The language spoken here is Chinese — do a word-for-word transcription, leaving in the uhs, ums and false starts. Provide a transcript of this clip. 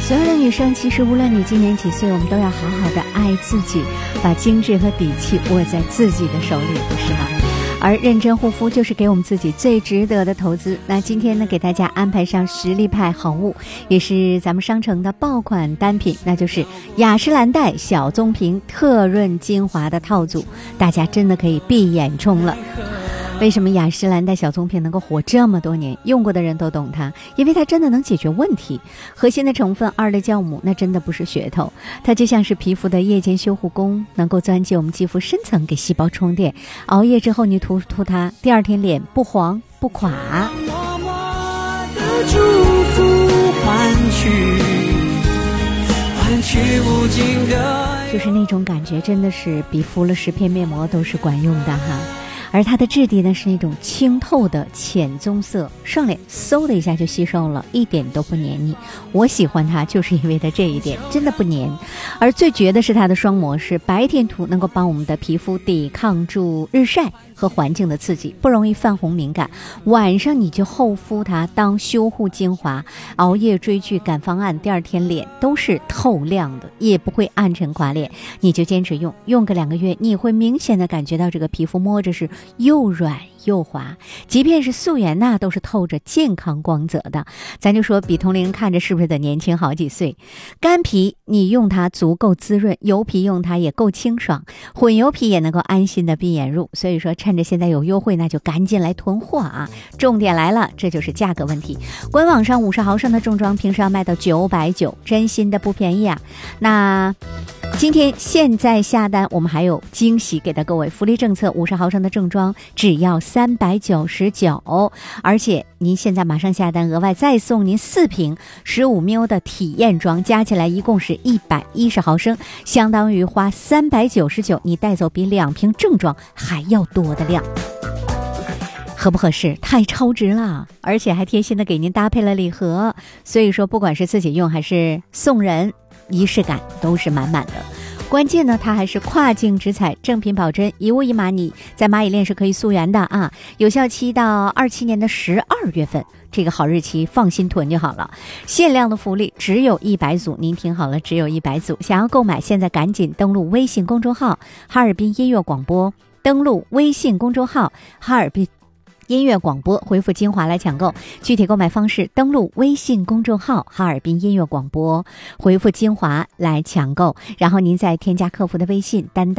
所有的女生，其实无论你今年几岁，我们都要好好的爱自己，把精致和底气握在自己的手里，不是吗？而认真护肤就是给我们自己最值得的投资。那今天呢，给大家安排上实力派好物，也是咱们商城的爆款单品，那就是雅诗兰黛小棕瓶特润精华的套组，大家真的可以闭眼冲了。为什么雅诗兰黛小棕瓶能够火这么多年？用过的人都懂它，因为它真的能解决问题。核心的成分二类酵母，那真的不是噱头，它就像是皮肤的夜间修护工，能够钻进我们肌肤深层，给细胞充电。熬夜之后你涂涂它，第二天脸不黄不垮。 默默的祝福换取换取无尽的， 就是那种感觉，真的是比敷了十片面膜都是管用的哈。而它的质地呢是那种清透的浅棕色，上脸嗖的一下就吸收了，一点都不黏腻。我喜欢它就是因为它这一点真的不黏。而最绝的是它的双模式，白天涂能够帮我们的皮肤抵抗住日晒和环境的刺激，不容易泛红敏感。晚上你就厚敷它当修护精华，熬夜追剧赶方案，第二天脸都是透亮的，也不会暗沉垮脸。你就坚持用用个两个月，你会明显的感觉到这个皮肤摸着是又软又滑，即便是素颜呐、啊、都是透着健康光泽的。咱就说比同龄人看着是不是得年轻好几岁。干皮你用它足够滋润，油皮用它也够清爽，混油皮也能够安心的闭眼入。所以说趁着现在有优惠，那就赶紧来囤货啊。重点来了，这就是价格问题。官网上五十毫升的重装平时要卖到九百九十，真心的不便宜啊。那今天现在下单，我们还有惊喜给到各位，福利政策，五十毫升的正装只要三百九十九，而且您现在马上下单，额外再送您四瓶十五 ml 的体验装，加起来一共是一百一十毫升，相当于花三百九十九，你带走比两瓶正装还要多的量。合不合适？太超值了，而且还贴心的给您搭配了礼盒，所以说不管是自己用还是送人，仪式感都是满满的。关键呢，它还是跨境直采，正品保真，一物一码，你在蚂蚁链是可以溯源的啊，有效期到二七年的十二月份，这个好日期，放心囤就好了。限量的福利只有一百组，您听好了，只有一百组。想要购买，现在赶紧登录微信公众号哈尔滨音乐广播，登录微信公众号哈尔滨音乐广播，回复精华来抢购。具体购买方式，登录微信公众号哈尔滨音乐广播，回复精华来抢购，然后您再添加客服的微信担当